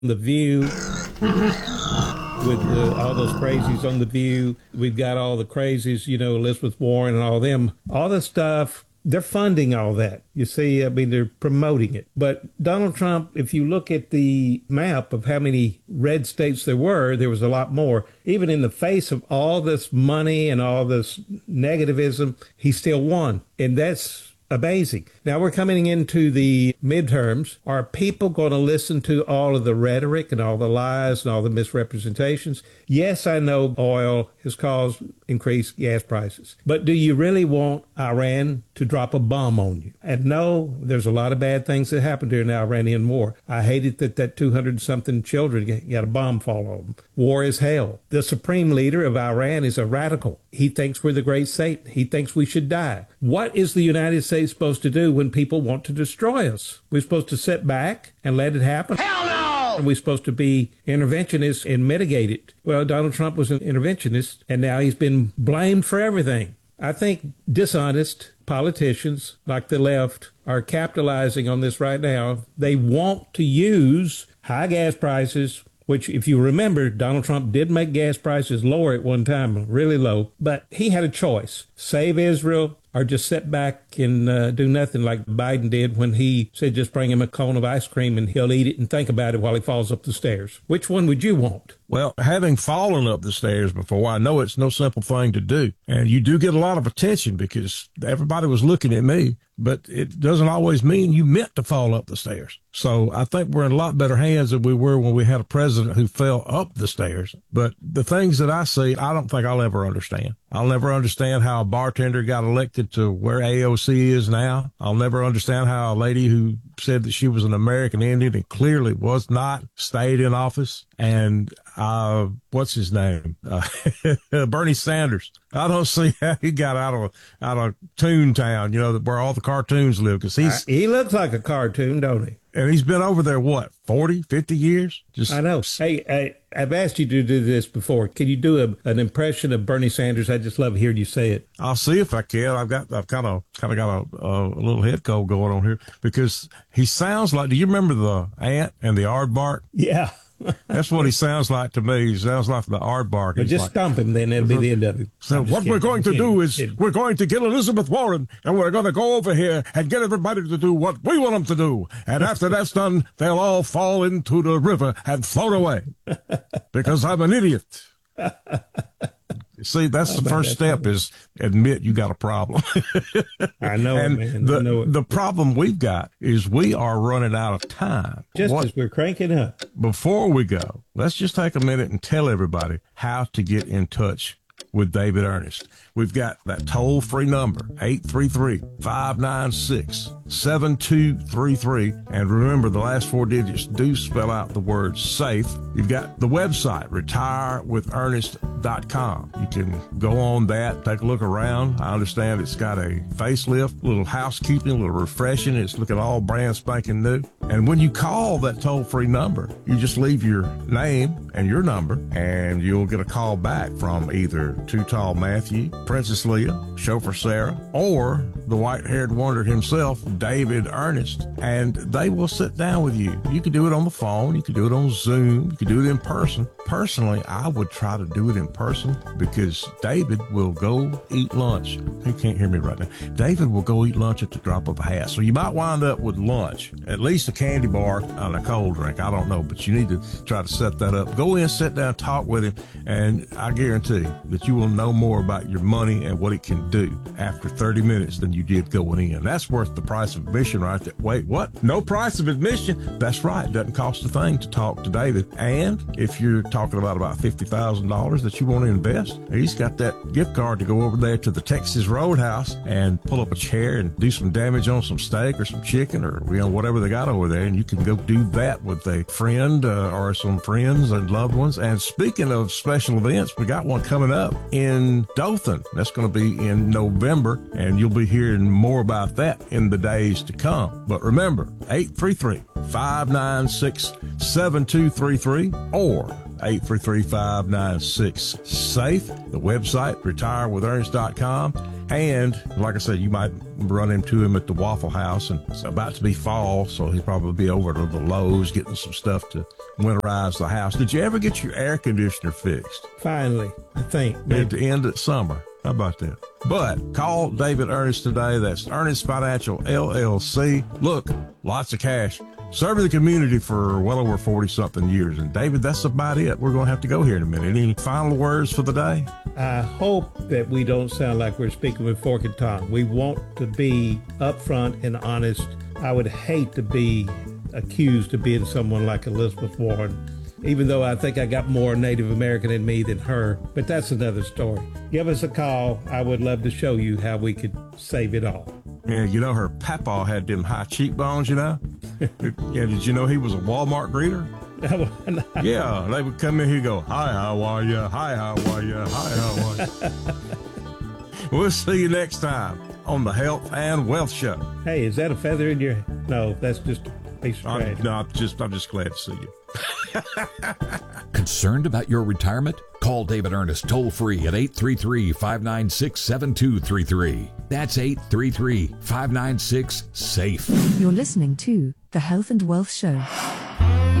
The View with all those crazies on The View. We've got all the crazies, Elizabeth Warren and all them. All this stuff, they're funding all that. You see, I mean, they're promoting it. But Donald Trump, if you look at the map of how many red states there was a lot more. Even in the face of all this money and all this negativism, he still won. And that's amazing. Now we're coming into the midterms. Are people going to listen to all of the rhetoric and all the lies and all the misrepresentations? Yes, I know oil has caused increased gas prices, but do you really want Iran to drop a bomb on you? And no, there's a lot of bad things that happened during the Iranian war. I hated that 200-something children got a bomb fall on them. War is hell. The supreme leader of Iran is a radical. He thinks we're the great Satan. He thinks we should die. What is the United States supposed to do when people want to destroy us? We're supposed to sit back and let it happen? Hell no! Are we supposed to be interventionists and mitigate it? Well, Donald Trump was an interventionist, and now he's been blamed for everything. I think dishonest politicians like the left are capitalizing on this right now. They want to use high gas prices, which, if you remember, Donald Trump did make gas prices lower at one time, really low. But he had a choice: save Israel or just sit back and do nothing like Biden did when he said just bring him a cone of ice cream and he'll eat it and think about it while he falls up the stairs. Which one would you want? Well, having fallen up the stairs before, I know it's no simple thing to do. And you do get a lot of attention because everybody was looking at me, but it doesn't always mean you meant to fall up the stairs. So I think we're in a lot better hands than we were when we had a president who fell up the stairs. But the things that I see, I don't think I'll ever understand. I'll never understand how a bartender got elected to where AOC is now. I'll never understand how a lady who said that she was an American Indian and clearly was not stayed in office. And what's his name? Bernie Sanders. I don't see how he got out of Toontown, where all the cartoons live, because he looks like a cartoon, don't he? And he's been over there, 40, 50 years? I know. Hey, I've asked you to do this before. Can you do an impression of Bernie Sanders? I just love hearing you say it. I'll see if I can. I've kind of got a little head cold going on here because he sounds like, do you remember the ant and the aardvark? Yeah. That's what he sounds like to me. He sounds like the aardvark. But just stump him, then it'll be the end of it. So what we're going to do is we're going to get Elizabeth Warren, and we're going to go over here and get everybody to do what we want them to do. And after that's done, they'll all fall into the river and float away because I'm an idiot. See, that's the first step is admit you got a problem. I know, and man. I know it. The problem we've got is we are running out of time. Just as we're cranking up. Before we go, let's just take a minute and tell everybody how to get in touch with David Ernest. We've got that toll-free number, 833-596-7233. And remember, the last 4 digits do spell out the word SAFE. You've got the website, retirewithernest.com. You can go on that, take a look around. I understand it's got a facelift, a little housekeeping, a little refreshing. It's looking all brand spanking new. And when you call that toll-free number, you just leave your name and your number, and you'll get a call back from either Too Tall Matthew, Princess Leah, Chauffeur Sarah, or the white-haired wonder himself, David Ernest, and they will sit down with you. You can do it on the phone. You can do it on Zoom. You can do it in person. Personally, I would try to do it in person because David will go eat lunch. He can't hear me right now. David will go eat lunch at the drop of a hat. So you might wind up with lunch, at least a candy bar and a cold drink. I don't know, but you need to try to set that up. Go in, sit down, talk with him, and I guarantee that you will know more about your money and what it can do after 30 minutes than you did going in. That's worth the price of admission right there. Wait, what? No price of admission? That's right. It doesn't cost a thing to talk to David. And if you're talking about $50,000 that you want to invest, he's got that gift card to go over there to the Texas Roadhouse and pull up a chair and do some damage on some steak or some chicken or whatever they got over there, and you can go do that with a friend or some friends and loved ones. And speaking of special events, we got one coming up in Dothan. That's going to be in November, and you'll be hearing more about that in the days to come. But remember, 833-596-7233 or 833-596-SAFE, the website, retirewithernest.com. And like I said, you might run into him at the Waffle House, and it's about to be fall, so he'll probably be over to the Lowe's getting some stuff to winterize the house. Did you ever get your air conditioner fixed? Finally, I think. At Maybe. the end of summer. How about that? But call David Ernest today. That's Ernest Financial LLC. Look, lots of cash. Serving the community for well over 40-something years. And David, that's about it. We're going to have to go here in a minute. Any final words for the day? I hope that we don't sound like we're speaking with fork and tongue. We want to be upfront and honest. I would hate to be accused of being someone like Elizabeth Warren, even though I think I got more Native American in me than her. But that's another story. Give us a call. I would love to show you how we could save it all. Yeah, you know, her papa had them high cheekbones, you know? Yeah, did you know he was a Walmart greeter? Yeah, they would come in here and go, hi, how are you? Hi, how are you? Hi, how are you? We'll see you next time on the Health and Wealth Show. Hey, is that a feather in your... No, that's just a piece of trash. I'm just glad to see you. Concerned about your retirement? Call David Ernest toll-free at 833-596-7233. That's 833-596-SAFE. You're listening to The Health and Wealth Show.